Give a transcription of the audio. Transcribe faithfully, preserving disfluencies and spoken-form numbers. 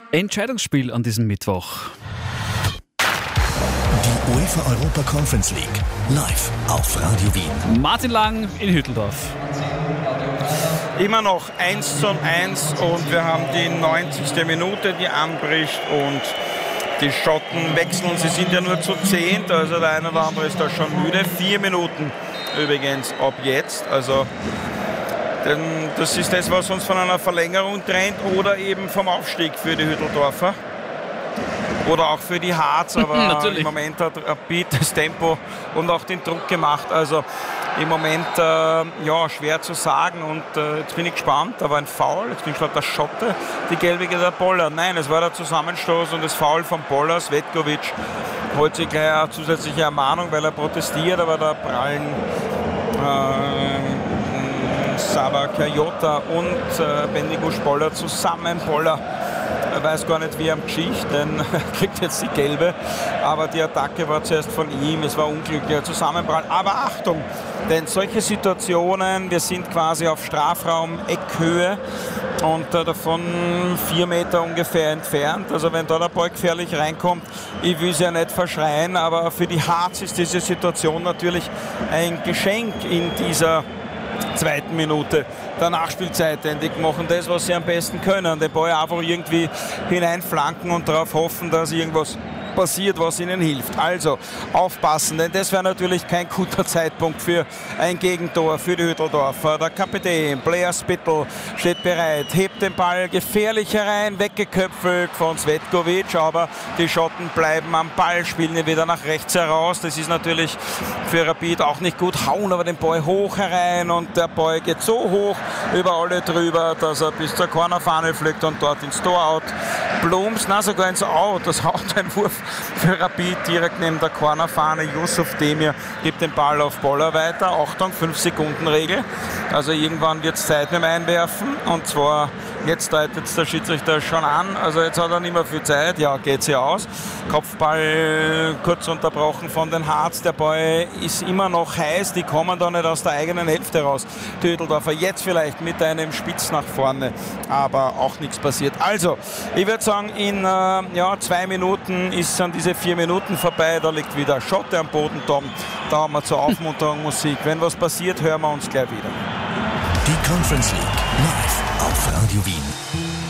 Entscheidungsspiel an diesem Mittwoch. Die UEFA Europa Conference League live auf Radio Wien. Martin Lang in Hütteldorf. Immer noch eins zu eins und wir haben die neunzigste Minute, die anbricht und die Schotten wechseln. Sie sind ja nur zu zehnt, also der eine oder andere ist da schon müde. Vier Minuten übrigens ab jetzt. Also denn das ist das, was uns von einer Verlängerung trennt oder eben vom Aufstieg für die Hütteldorfer. Oder auch für die Harz, aber im Moment hat Rapid das Tempo und auch den Druck gemacht. Also im Moment äh, ja, schwer zu sagen und äh, jetzt bin ich gespannt. Da war ein Foul, jetzt bin ich gespannt, der Schotte, die gelbige der Boller. Nein, es war der Zusammenstoß und das Foul von Boller. Svetkovic holt sich gleich eine zusätzliche Ermahnung, weil er protestiert, aber da prallen äh, Sava Kajota und äh, Bendigo Boller zusammen. Boller er weiß gar nicht, wie er am Geschicht, denn er kriegt jetzt die gelbe. Aber die Attacke war zuerst von ihm, es war unglücklicher Zusammenprall. Aber Achtung, denn solche Situationen, wir sind quasi auf Strafraum-Eckhöhe und äh, davon vier Meter ungefähr entfernt. Also wenn da der Ball gefährlich reinkommt, ich will es ja nicht verschreien, aber für die Harz ist diese Situation natürlich ein Geschenk in dieser zweiten Minute der Nachspielzeit. Denn die machen das, was sie am besten können. Den Ball einfach irgendwie hineinflanken und darauf hoffen, dass irgendwas passiert, was ihnen hilft. Also aufpassen, denn das wäre natürlich kein guter Zeitpunkt für ein Gegentor für die Hütteldorfer. Der Kapitän Blair Spittel steht bereit, hebt den Ball gefährlich herein, weggeköpfelt von Svetkovic, aber die Schotten bleiben am Ball, spielen ihn wieder nach rechts heraus. Das ist natürlich für Rapid auch nicht gut, hauen aber den Ball hoch herein und der Ball geht so hoch über alle drüber, dass er bis zur Cornerfahne fliegt und dort ins Tor out. Blums, na sogar ins Out, das haut ein Wurf für Rapid direkt neben der Cornerfahne. Yusuf Demir gibt den Ball auf Boller weiter. Achtung, fünf Sekunden Regel. Also irgendwann wird es Zeit mit dem Einwerfen. Und zwar, jetzt deutet der Schiedsrichter schon an. Also jetzt hat er nicht mehr viel Zeit. Ja, geht sie aus. Kopfball kurz unterbrochen von den Harz. Der Ball ist immer noch heiß. Die kommen da nicht aus der eigenen Hälfte raus. Die Hütteldorfer jetzt vielleicht mit einem Spitz nach vorne. Aber auch nichts passiert. Also, ich würde sagen, in äh, ja, zwei Minuten ist dann diese vier Minuten vorbei. Da liegt wieder Schotte am Boden. Tom. Da haben wir zur Aufmunterung Musik. Wenn was passiert, hören wir uns gleich wieder. Die Conference League live auf Radio Wien.